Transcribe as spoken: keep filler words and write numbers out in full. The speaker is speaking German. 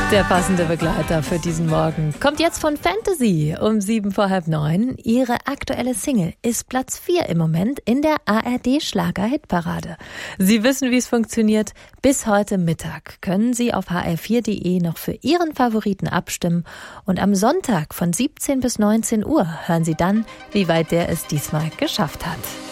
Der passende Begleiter für diesen Morgen kommt jetzt von Fantasy um sieben vor halb neun. Ihre aktuelle Single ist Platz vier im Moment in der A R D-Schlager-Hitparade. Sie wissen, wie es funktioniert. Bis heute Mittag können Sie auf h r vier punkt d e noch für Ihren Favoriten abstimmen. Und am Sonntag von siebzehn bis neunzehn Uhr hören Sie dann, wie weit der es diesmal geschafft hat.